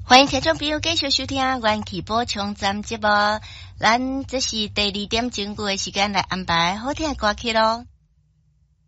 欢迎听众朋友继续收听元气补充站节目，咱这是第2点钟的时间来安排好听的歌曲咯。